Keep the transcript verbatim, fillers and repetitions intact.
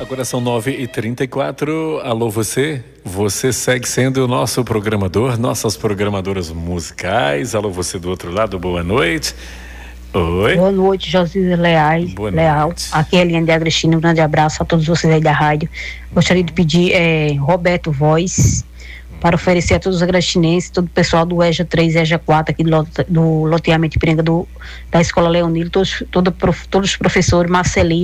Agora são nove e trinta e quatro. Alô, você? Você segue sendo o nosso programador, nossas programadoras musicais. Alô, você do outro lado, boa noite. Oi. Boa noite, José Leais, Boa Leal. noite. Aqui é a Eliane de Agrestino. Um grande abraço a todos vocês aí da rádio. Gostaria de pedir é, Roberto Voz para oferecer a todos os agrestinenses, todo o pessoal do EJA três, EJA quatro, aqui do, lot, do loteamento Ipiranga do, da Escola Leonilo, todos, todo, todos os professores, Marcelino,